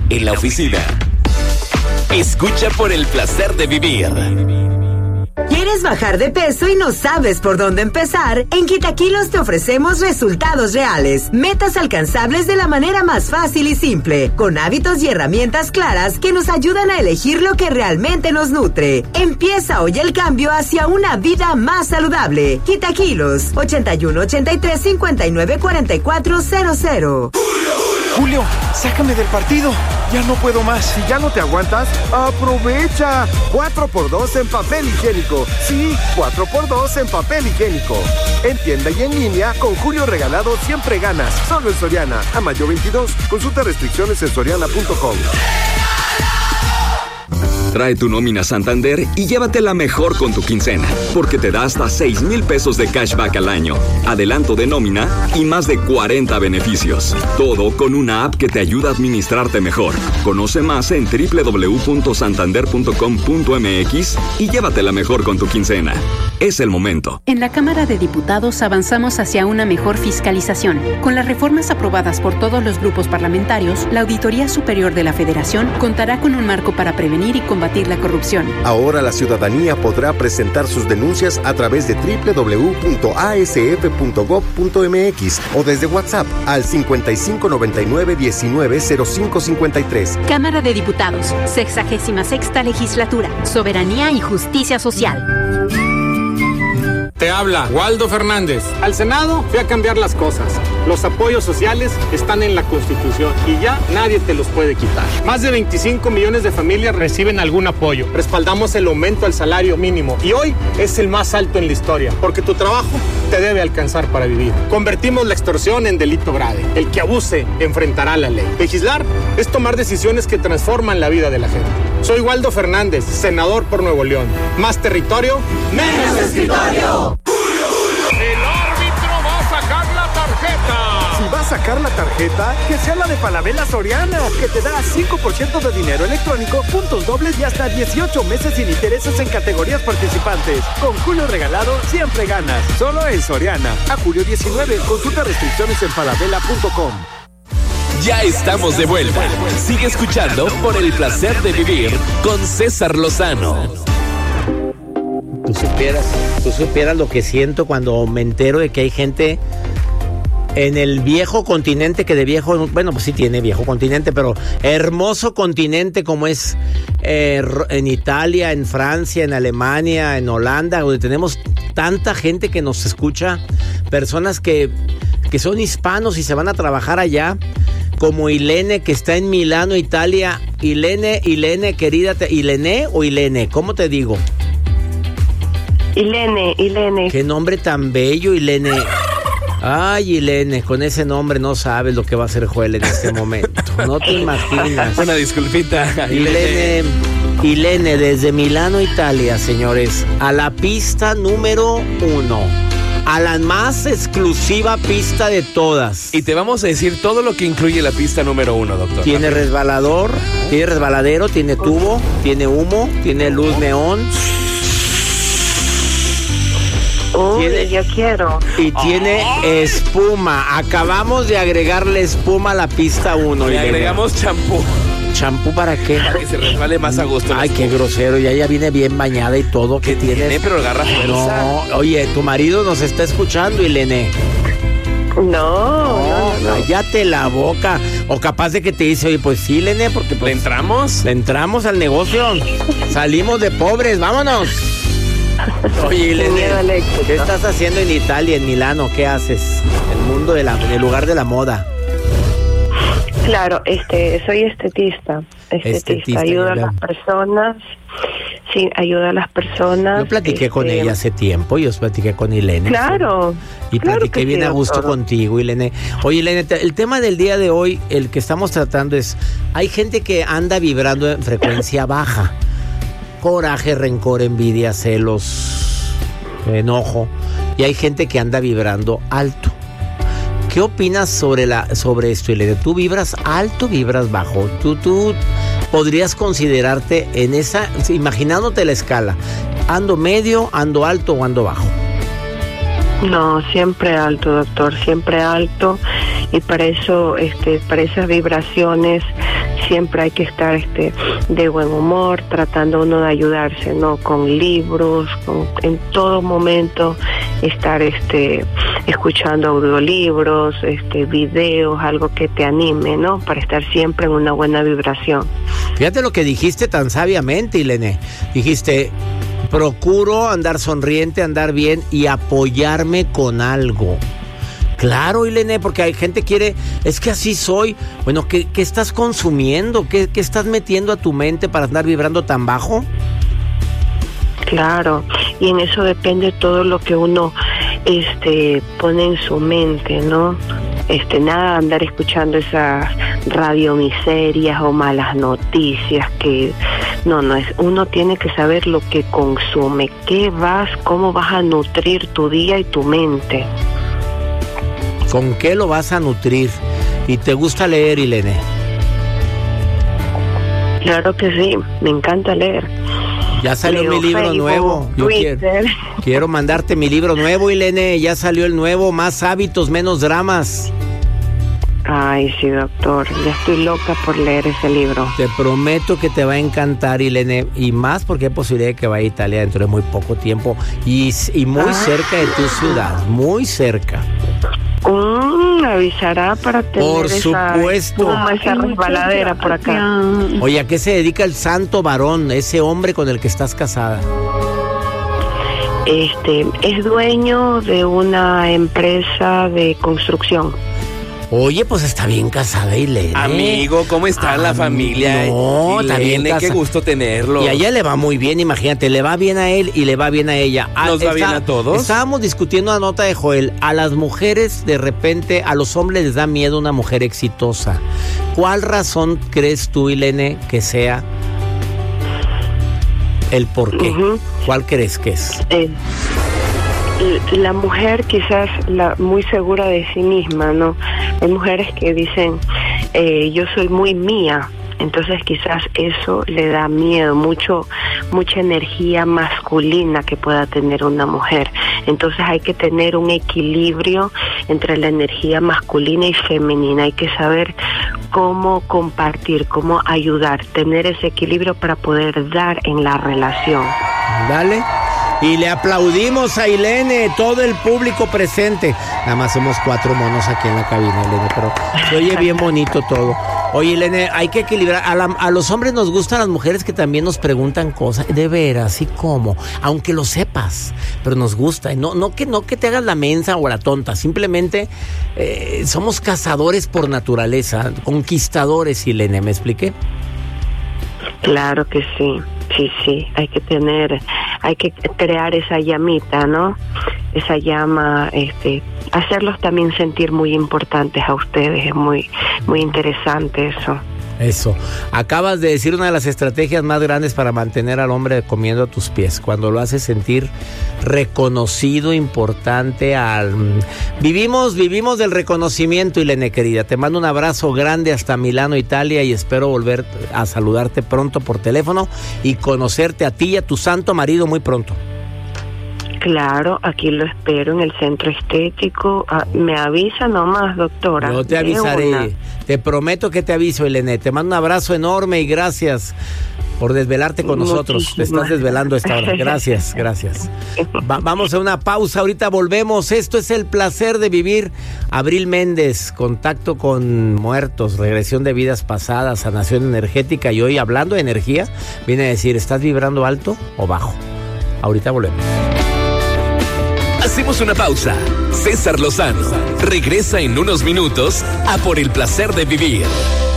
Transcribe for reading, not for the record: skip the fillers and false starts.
en la oficina. Escucha por el placer de vivir. ¿Quieres bajar de peso y no sabes por dónde empezar? En Quitaquilos te ofrecemos resultados reales, metas alcanzables de la manera más fácil y simple, con hábitos y herramientas claras que nos ayudan a elegir lo que realmente nos nutre. Empieza hoy el cambio hacia una vida más saludable. Quitaquilos, 8183-594400. Julio, sácame del partido. Ya no puedo más. Si ya no te aguantas, ¡aprovecha! 4x2 en papel higiénico. Sí, 4x2 en papel higiénico. En tienda y en línea, con Julio Regalado siempre ganas. Solo en Soriana. A mayo 22. Consulta restricciones en soriana.com. Trae tu nómina Santander y llévatela mejor con tu quincena, porque te da hasta 6,000 pesos de cashback al año, adelanto de nómina y más de 40 beneficios. Todo con una app que te ayuda a administrarte mejor. Conoce más en www.santander.com.mx y llévatela mejor con tu quincena. Es el momento. En la Cámara de Diputados avanzamos hacia una mejor fiscalización. Con las reformas aprobadas por todos los grupos parlamentarios, la Auditoría Superior de la Federación contará con un marco para prevenir y combatir la corrupción. Ahora la ciudadanía podrá presentar sus denuncias a través de www.asf.gov.mx o desde WhatsApp al 5599-190553. Cámara de Diputados, 66ª Legislatura, Soberanía y Justicia Social. Te habla Waldo Fernández. Al Senado fui a cambiar las cosas. Los apoyos sociales están en la Constitución y ya nadie te los puede quitar. Más de 25 millones de familias reciben algún apoyo. Respaldamos el aumento al salario mínimo y hoy es el más alto en la historia, porque tu trabajo te debe alcanzar para vivir. Convertimos la extorsión en delito grave. El que abuse enfrentará la ley. Legislar es tomar decisiones que transforman la vida de la gente. Soy Waldo Fernández, senador por Nuevo León. Más territorio, menos escritorio. El árbitro va a sacar la tarjeta. Si va a sacar la tarjeta, que sea la de Falabella Soriana, que te da 5% de dinero electrónico, puntos dobles y hasta 18 meses sin intereses en categorías participantes. Con Julio Regalado siempre ganas. Solo en Soriana. A julio 19. Consulta restricciones en falabella.com. Ya estamos de vuelta. Sigue escuchando por el placer de vivir con César Lozano. Tú supieras lo que siento cuando me entero de que hay gente en el viejo continente, que de viejo, bueno, pues sí tiene viejo continente, pero hermoso continente como es en Italia, en Francia, en Alemania, en Holanda, donde tenemos tanta gente que nos escucha, personas que son hispanos y se van a trabajar allá, como Ilene, que está en Milano, Italia. Ilene, querida, ¿Ilene o Ilene? ¿Cómo te digo? Ilene. Qué nombre tan bello, Ilene. Ay, Ilene, con ese nombre no sabes lo que va a hacer Joel en este momento. No te imaginas. Una disculpita. Ilene, desde Milano, Italia, señores, a la pista número 1. A la más exclusiva pista de todas. Y te vamos a decir todo lo que incluye la pista número 1, doctor. Tiene resbalador, tiene resbaladero, tiene tubo, tiene humo, tiene luz neón. Yo quiero. Y tiene espuma. Acabamos de agregarle espuma a la pista 1. Le agregamos champú. ¿Champú para qué? Para que se resbale más a gusto. Ay, qué grosero. Ya viene bien bañada y todo. ¿Qué tiene? Pero agarra fuerza. No, oye, tu marido nos está escuchando, Ilene. No. Cállate la boca. O capaz de que te dice, oye, pues sí, Ilene, porque pues, ¿Le entramos al negocio. Salimos de pobres, vámonos. Oye, Ilene, ¿qué estás haciendo en Italia, en Milano? ¿Qué haces? El lugar de la moda. Claro, soy estetista. Ayuda a las personas. Sí, ayuda a las personas. Yo platiqué con ella hace tiempo, yo platiqué con Ilene. Claro. Y platiqué bien a gusto contigo, Ilene. Oye, Ilene, el tema del día de hoy, el que estamos tratando es, hay gente que anda vibrando en frecuencia baja. Coraje, rencor, envidia, celos, enojo. Y hay gente que anda vibrando alto. ¿Qué opinas sobre esto, Ilene? ¿Tú vibras alto o vibras bajo? ¿Tú podrías considerarte en esa, imaginándote la escala, ando medio, ando alto o ando bajo? No, siempre alto, doctor, siempre alto. Y para eso, para esas vibraciones, siempre hay que estar de buen humor, tratando uno de ayudarse, ¿no? Con libros, en todo momento estar escuchando audiolibros, videos, algo que te anime, ¿no? Para estar siempre en una buena vibración. Fíjate lo que dijiste tan sabiamente, Ilene. Dijiste, procuro andar sonriente, andar bien y apoyarme con algo. Claro, Ilene, porque hay gente que quiere, es que así soy. Bueno, ¿qué estás consumiendo? ¿Qué estás metiendo a tu mente para andar vibrando tan bajo? Claro, y en eso depende todo lo que uno pone en su mente, ¿no? Nada de andar escuchando esas radiomiserias o malas noticias que no es. Uno tiene que saber lo que consume, cómo vas a nutrir tu día y tu mente. ¿Con qué lo vas a nutrir? ¿Y te gusta leer, Ilene? Claro que sí, me encanta leer. Ya salió mi libro Facebook, nuevo. Yo quiero mandarte mi libro nuevo, Ilene. Ya salió el nuevo, Más hábitos, menos dramas. Ay, sí, doctor. Ya estoy loca por leer ese libro. Te prometo que te va a encantar, Ilene. Y más porque hay posibilidad de que vaya a Italia dentro de muy poco tiempo. Y muy cerca de tu ciudad. Muy cerca. Avisará para tener por supuesto. esa resbaladera por acá. Oye, ¿a qué se dedica el santo varón, ese hombre con el que estás casada? Es dueño de una empresa de construcción. Oye, pues está bien casada, Ilene. Amigo, ¿cómo está la familia? No, está bien casada. Qué gusto tenerlo. Y a ella le va muy bien, imagínate, le va bien a él y le va bien a ella. ¿Nos va bien a todos? Estábamos discutiendo una nota de Joel. A las mujeres, de repente, a los hombres les da miedo una mujer exitosa. ¿Cuál razón crees tú, Ilene, que sea el por qué? ¿Cuál crees que es? La mujer quizás muy segura de sí misma, ¿no? Hay mujeres que dicen, yo soy muy mía, entonces quizás eso le da miedo, mucha energía masculina que pueda tener una mujer. Entonces hay que tener un equilibrio entre la energía masculina y femenina. Hay que saber cómo compartir, cómo ayudar, tener ese equilibrio para poder dar en la relación. Dale. Y le aplaudimos a Ilene, todo el público presente. Nada más somos 4 monos aquí en la cabina, Ilene, pero se oye bien bonito todo. Oye, Ilene, hay que equilibrar. A los hombres nos gustan las mujeres que también nos preguntan cosas. De veras, ¿y cómo? Aunque lo sepas, pero nos gusta. No que te hagas la mensa o la tonta. Simplemente somos cazadores por naturaleza, conquistadores, Ilene, ¿me expliqué? Claro que sí. Sí, hay que crear esa llamita, ¿no? Esa llama, hacerlos también sentir muy importantes a ustedes, es muy, muy interesante eso. Eso. Acabas de decir una de las estrategias más grandes para mantener al hombre comiendo a tus pies. Cuando lo haces sentir reconocido, importante. Vivimos del reconocimiento, Ilene querida. Te mando un abrazo grande hasta Milano, Italia, y espero volver a saludarte pronto por teléfono y conocerte a ti y a tu santo marido muy pronto. Claro, aquí lo espero en el centro estético. Me avisa nomás, doctora. Yo te avisaré. Te prometo que te aviso, Ilene. Te mando un abrazo enorme y gracias por desvelarte con nosotros. Te estás desvelando esta hora. Gracias. Vamos a una pausa. Ahorita volvemos. Esto es El Placer de Vivir. Abril Méndez, contacto con muertos, regresión de vidas pasadas, sanación energética. Y hoy, hablando de energía, viene a decir, ¿estás vibrando alto o bajo? Ahorita volvemos. Hacemos una pausa. César Lozano regresa en unos minutos a Por el Placer de Vivir.